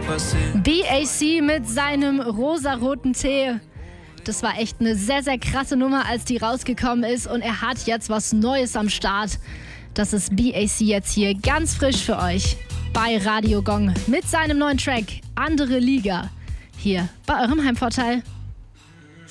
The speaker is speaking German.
BAC mit seinem rosaroten Tee. Das war echt eine sehr, sehr krasse Nummer, als die rausgekommen ist. Und er hat jetzt was Neues am Start. Das ist BAC jetzt hier ganz frisch für euch bei Radio Gong mit seinem neuen Track Andere Liga. Hier bei eurem Heimvorteil.